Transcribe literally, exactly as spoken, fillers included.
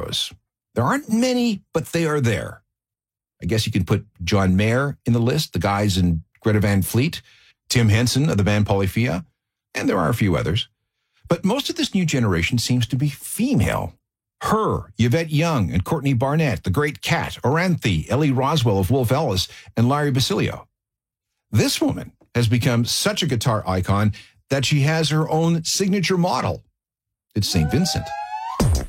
heroes. There aren't many, but they are there. I guess you can put John Mayer in the list, the guys in Greta Van Fleet, Tim Henson of the band Polyphia, and there are a few others. But most of this new generation seems to be female. Her, Yvette Young, and Courtney Barnett, the Great Kat, Oranthe, Ellie Roswell of Wolf Alice, and Larry Basilio. This woman has become such a guitar icon that she has her own signature model. It's Saint Vincent.